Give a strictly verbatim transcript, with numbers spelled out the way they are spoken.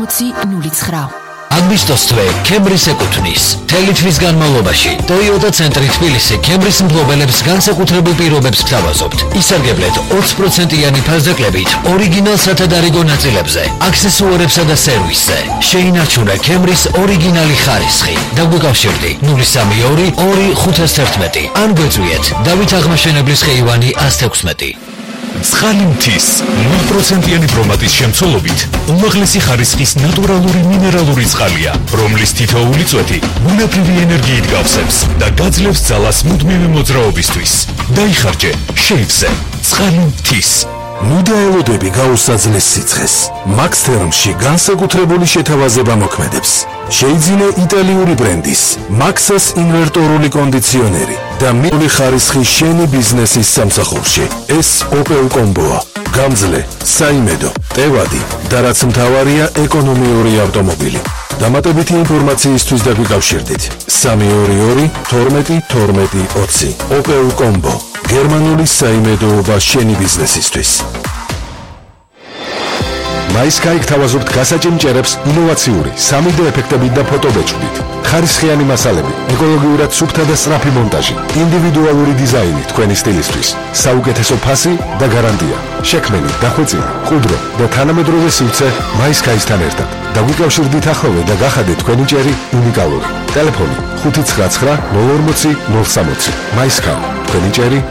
ოცდაოთხ ნული ცხრა. აგვისტოს თვე ქემბრის ეკუთვნის. მთელი თვის განმავლობაში Toyota ცენტრი თბილისი ქემბრის მფლობელებს განსაკუთრებულ პირობებს გთავაზობთ. ისარგებლეთ ოცი პროცენტიანი ფასდაკლებით ორიგინალ სათადარიგო ნაწილებზე, აქსესუარებსა და სერვისზე. შეინარჩუნე ქემბრის ორიგინალი ხარისხი. დაგვიკავშირდი ნული სამი ორი ორი ხუთი ერთმეტი ან გვეწვიეთ დავით აღმაშენებლის ხეივანი ასი ექვსმეტი. წყალი მთის ნული პროცენტიანი ბრომატის შემცველობით უმაღლესი ხარისხის ნატურალური მინერალური წყალია, რომლის თითოეული წვეთი ბუნებრივი ენერგიით გავსებს და გაძლევს ძალას მუდმივი მოძრაობისთვის. დაიხარჯე შეივსე წყალი მთის. ნუ დაელოდები გაუსაძლეს სიცხეს. Max Thermში განსაკუთრებული შეთავაზება მოქმედებს. შეიძინე იტალიური ბრენდის Maxas ინვერტორული კონდიციონერი და მილი ხარისხის შენი ბიზნესის სამსახურში. ეს Opel Combo-ა. გამძლე, საიმედო, ტევადი და რაც მთავარია ეკონომიური ავტომობილი. დამატებითი ინფორმაციისთვის დაგვიკავშირდით სამი ორი ორი თორმეტი თორმეტი ოცი. Opel Combo. გერმანული საიმედოობა შენი ბიზნესისთვის. MySky გთავაზობთ გასაჭიმჭერებს ინოვაციური სამი დე ეფექტებით და ფოტობეჭდით. ხარისხიანი მასალები, ეკოლოგიურად სუფთა და სწრაფი მონტაჟი, ინდივიდუალური დიზაინი თქვენი სტილისთვის, საუკეთესო ფასი და გარანტია. შექმენი, დახვეწილი, მყუდრო და თანამედროვე სივრცე MySky-სთან ერთად. დაგვიკავშირდით ახლოვე და გახადეთ თქვენი ჭერი უნიკალური. ტელეფონი ხუთი ცხრა ცხრა ნულ ორმოცი ნულ სამოცი. MySky, თქვენი ჭერი